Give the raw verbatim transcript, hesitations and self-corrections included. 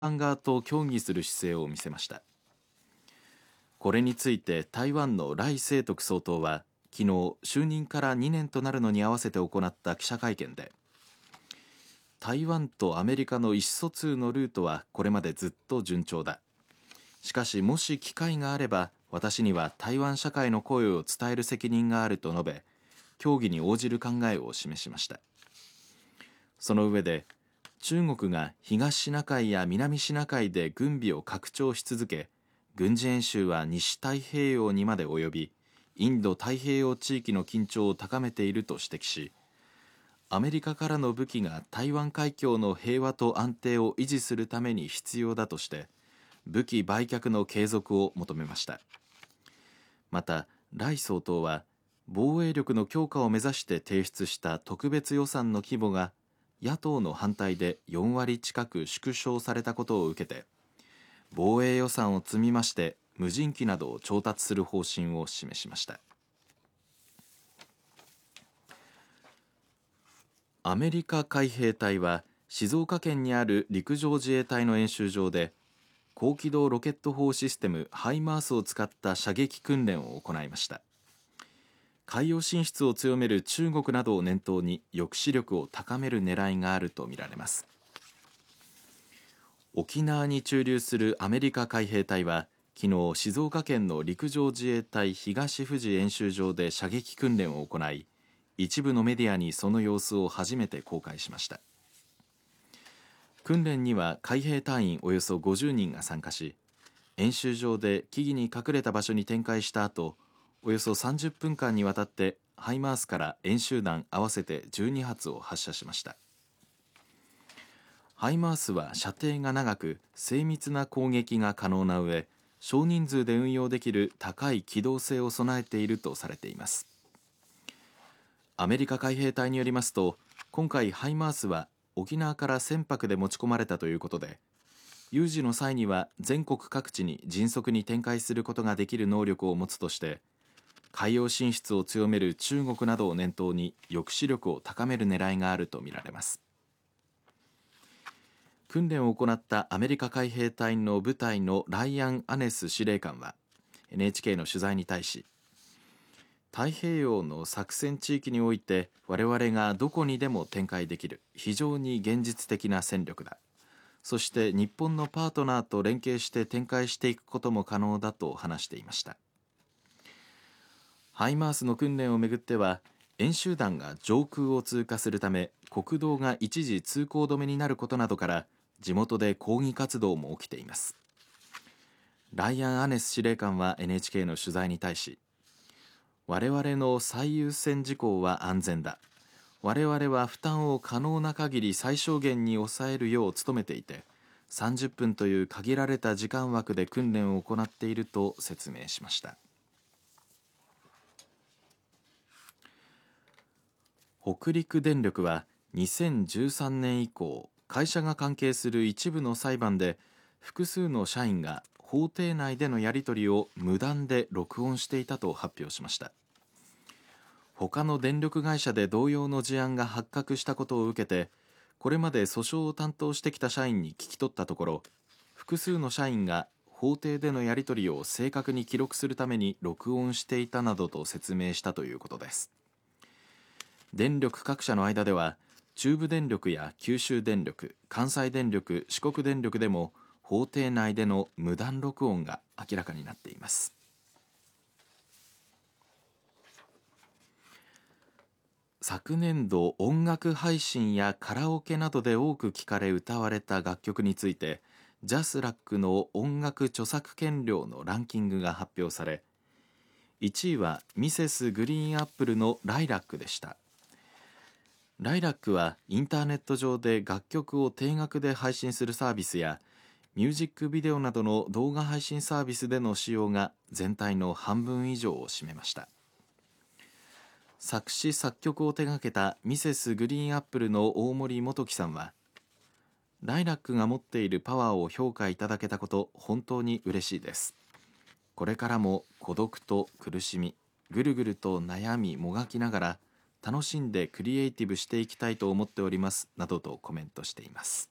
湾側と協議する姿勢を見せました。これについて台湾の頼清徳総統は昨日、就任からにねんとなるのに合わせて行った記者会見で、台湾とアメリカの意思疎通のルートはこれまでずっと順調だ。しかしもし機会があれば私には台湾社会の声を伝える責任があると述べ、協議に応じる考えを示しました。その上で、中国が東シナ海や南シナ海で軍備を拡張し続け、軍事演習は西太平洋にまで及び、インド太平洋地域の緊張を高めていると指摘し、アメリカからの武器が台湾海峡の平和と安定を維持するために必要だとして、武器売却の継続を求めました。また、頼総統は、防衛力の強化を目指して提出した特別予算の規模が、野党の反対でよんわり近く縮小されたことを受けて、防衛予算を積み増して無人機などを調達する方針を示しました。アメリカ海兵隊は静岡県にある陸上自衛隊の演習場で高機動ロケット砲システムハイマースを使った射撃訓練を行いました。海洋進出を強める中国などを念頭に抑止力を高める狙いがあるとみられます。沖縄に駐留するアメリカ海兵隊は昨日、静岡県の陸上自衛隊東富士演習場で射撃訓練を行い、一部のメディアにその様子を初めて公開しました。訓練には海兵隊員およそごじゅうにんが参加し、演習場で木々に隠れた場所に展開した後、およそさんじゅっぷんかんにわたってハイマースから演習弾合わせてじゅうにはつを発射しました。ハイマースは射程が長く精密な攻撃が可能な上、少人数で運用できる高い機動性を備えているとされています。アメリカ海兵隊によりますと、今回ハイマースは沖縄から船舶で持ち込まれたということで、有事の際には全国各地に迅速に展開することができる能力を持つとして、海洋進出を強める中国などを念頭に抑止力を高める狙いがあるとみられます。訓練を行ったアメリカ海兵隊の部隊のライアン・アネス司令官は エヌエイチケー の取材に対し、太平洋の作戦地域において我々がどこにでも展開できる非常に現実的な戦力だ。そして日本のパートナーと連携して展開していくことも可能だと話していました。ハイマースの訓練をめぐっては、演習弾が上空を通過するため国道が一時通行止めになることなどから地元で抗議活動も起きています。ライアン・アネス司令官は エヌエイチケー の取材に対し、我々の最優先事項は安全だ。我々は負担を可能な限り最小限に抑えるよう努めていて、さんじゅっぷんという限られた時間枠で訓練を行っていると説明しました。北陸電力はにせんじゅうさんねん以降、会社が関係する一部の裁判で複数の社員が法廷内でのやり取りを無断で録音していたと発表しました。他の電力会社で同様の事案が発覚したことを受けて、これまで訴訟を担当してきた社員に聞き取ったところ、複数の社員が法廷でのやり取りを正確に記録するために録音していたなどと説明したということです。電力各社の間では、中部電力や九州電力、関西電力、四国電力でも法廷内での無断録音が明らかになっています。昨年度、音楽配信やカラオケなどで多く聴かれ歌われた楽曲について、ジャスラックの音楽著作権料のランキングが発表され、いちいはミセスグリーンアップルのライラックでした。ライラックはインターネット上で楽曲を定額で配信するサービスやミュージックビデオなどの動画配信サービスでの使用が全体の半分以上を占めました。作詞作曲を手掛けたミセスグリーンアップルの大森元樹さんは、ライラックが持っているパワーを評価いただけたこと本当に嬉しいです。これからも孤独と苦しみ、ぐるぐると悩みもがきながら楽しんでクリエイティブしていきたいと思っておりますなどとコメントしています。